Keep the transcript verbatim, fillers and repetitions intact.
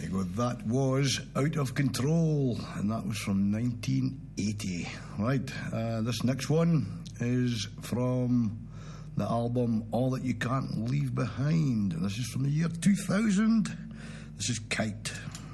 you go. That was Out of Control, and that was from nineteen eighty. Right, uh, this next one is from the album All That You Can't Leave Behind. This is from the year two thousand. This is Kite.